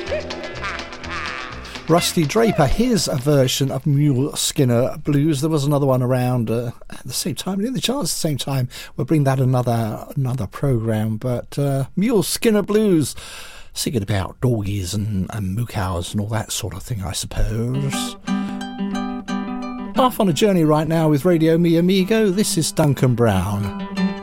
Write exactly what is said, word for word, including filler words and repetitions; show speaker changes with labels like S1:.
S1: Rusty Draper, here's a version of Mule Skinner Blues. There was another one around uh, at the same time, in the charts at the same time. We'll bring that another another programme. But uh, Mule Skinner Blues, singing about doggies and, and moo cows and all that sort of thing, I suppose. Off on a journey right now with Radio Mi Amigo. This is Duncan Brown.